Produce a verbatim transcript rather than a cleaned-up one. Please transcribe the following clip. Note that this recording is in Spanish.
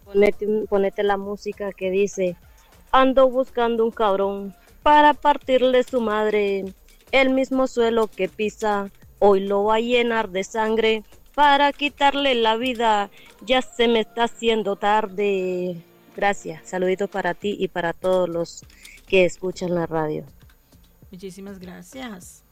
Ponete, un- ponete la música que dice, ando buscando un cabrón para partirle su madre, el mismo suelo que pisa, hoy lo va a llenar de sangre para quitarle la vida, ya se me está haciendo tarde. Gracias, saluditos para ti y para todos los que escuchan la radio. Muchísimas gracias.